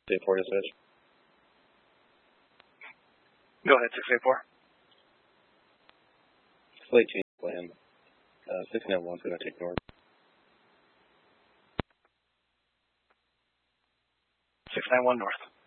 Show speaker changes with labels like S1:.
S1: 684 dispatch.
S2: Go ahead, 684.
S1: Slate change plan. 691's going to take north.
S2: 691 north.